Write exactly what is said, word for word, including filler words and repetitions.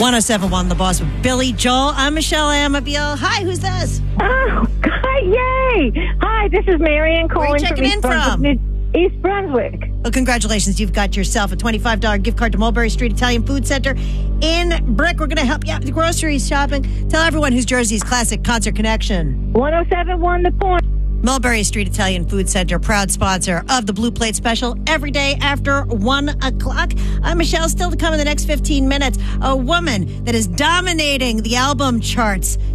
one oh seven point one The Boss with Billy Joel. I'm Michelle Amabile. Hi, who's this? Oh, God, yay. Hi, this is Marion calling Where are you checking in from? East Brunswick. Well, congratulations. You've got yourself a twenty-five dollars gift card to Mulberry Street Italian Food Center in Brick. We're going to help you out with the groceries shopping. Tell everyone who's Jersey's classic concert connection. one oh seven point one The Point. Mulberry Street Italian Food Center, proud sponsor of the Blue Plate Special every day after one o'clock. I'm Michelle. Still to come in the next fifteen minutes, a woman that is dominating the album charts